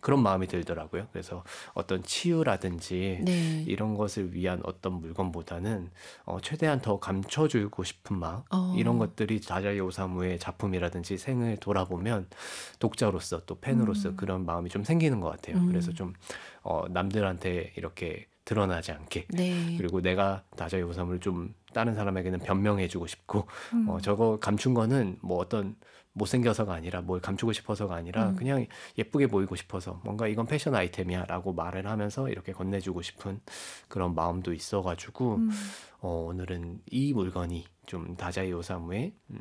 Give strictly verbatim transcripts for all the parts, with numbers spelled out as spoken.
그런 마음이 들더라고요. 그래서 어떤 치유라든지 네. 이런 것을 위한 어떤 물건보다는 어, 최대한 더 감춰주고 싶은 마음 이런 어. 것들이 다자이 오사무의 작품이라든지 생을 돌아보면 독자로서 또 팬으로서 음. 그런 마음이 좀 생기는 것 같아요. 음. 그래서 좀 어, 남들한테 이렇게 드러나지 않게 네. 그리고 내가 다자이 오사무를 좀 다른 사람에게는 변명해주고 싶고 음. 어, 저거 감춘 거는 뭐 어떤 못생겨서가 아니라 뭘 감추고 싶어서가 아니라 음. 그냥 예쁘게 보이고 싶어서 뭔가 이건 패션 아이템이야 라고 말을 하면서 이렇게 건네주고 싶은 그런 마음도 있어가지고 음. 어, 오늘은 이 물건이 좀 다자이 오사무의 음,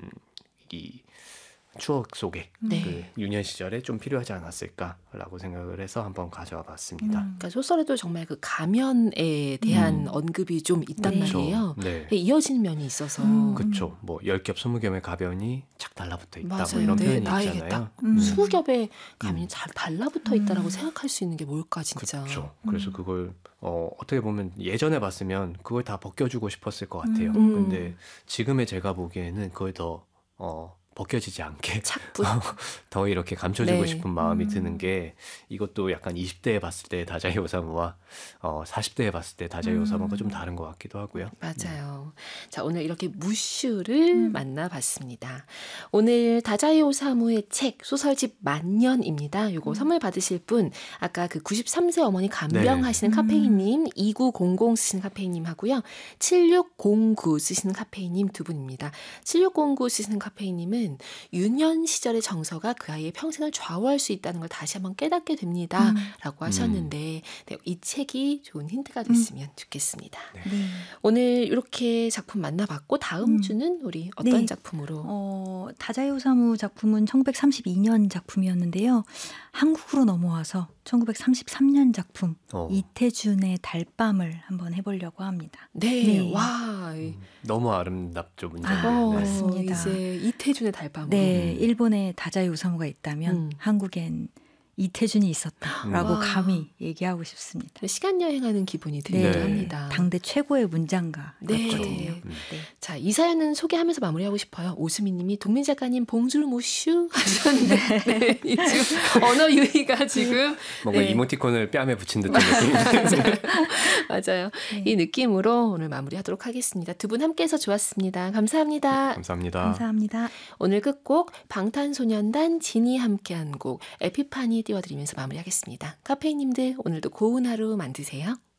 이 추억 속에 네. 그 유년 시절에 좀 필요하지 않았을까라고 생각을 해서 한번 가져와 봤습니다. 음. 그러니까 소설에도 정말 그 가면에 대한 음. 언급이 좀 있단 네. 말이에요. 네. 네, 이어지는 면이 있어서. 음. 그렇죠. 뭐 열 겹 스무 겹의 가변이 착 달라붙어 있다. 맞아요. 뭐 이런 네, 표현이 나에게 있잖아요. 딱 음. 스무 겹의 가면이 음. 잘 달라붙어 있다라고 음. 생각할 수 있는 게 뭘까 진짜. 그렇죠. 그래서 음. 그걸 어, 어떻게 보면 예전에 봤으면 그걸 다 벗겨주고 싶었을 것 같아요. 음. 근데 지금의 제가 보기에는 그걸 더 어, 벗겨지지 않게 착붙. 더 이렇게 감춰주고 네. 싶은 마음이 음. 드는 게 이것도 약간 이십 대에 봤을 때 다자이 오사무와 어, 사십 대에 봤을 때 다자이 음. 오사무가 좀 다른 것 같기도 하고요. 맞아요. 자, 오늘 이렇게 무슈를 음. 만나봤습니다. 오늘 다자이 오사무의 책 소설집 만년입니다. 요거 음. 선물 받으실 분 아까 그 구십삼 세 어머니 간병하시는 네. 카페인님, 이구공공 쓰시는 카페인님 하고요. 칠육공구 쓰시는 카페인님 두 분입니다. 칠육공구 쓰시는 카페인님은 유년 시절의 정서가 그 아이의 평생을 좌우할 수 있다는 걸 다시 한번 깨닫게 됩니다. 음. 라고 하셨는데 네, 이 책이 좋은 힌트가 됐으면 좋겠습니다. 네. 네. 오늘 이렇게 작품 만나봤고 다음 음. 주는 우리 어떤 네. 작품으로? 어, 다자이 오사무 작품은 천구백삼십이 년 작품이었는데요. 한국으로 넘어와서 천구백삼십삼 년 작품 어, 이태준의 달밤을 한번 해보려고 합니다. 네, 네. 와, 음, 너무 아름답죠 문장이. 아, 어, 네. 맞습니다. 이제 이태준의 달밤으로. 네, 음. 일본에 다자이 오사무가 있다면 음. 한국엔 이태준이 있었다라고 와. 감히 얘기하고 싶습니다. 시간 여행하는 기분이 들기도 네, 합니다. 당대 최고의 문장가였거든요. 네. 음. 네. 자, 이 사연은 소개하면서 마무리하고 싶어요. 오수미님이 동민 작가님 봉줄 모슈 하셨는데 네, 이 지금 언어 유희가 지금 뭔가 네. 이모티콘을 뺨에 붙인 듯한 느낌. 맞아요. 네. 이 느낌으로 오늘 마무리하도록 하겠습니다. 두 분 함께해서 좋았습니다. 감사합니다. 감사합니다. 감사합니다. 오늘 끝곡 방탄소년단 진이 함께한 곡 에피파니 띄워드리면서 마무리하겠습니다. 카페인님들 오늘도 고운 하루 만드세요.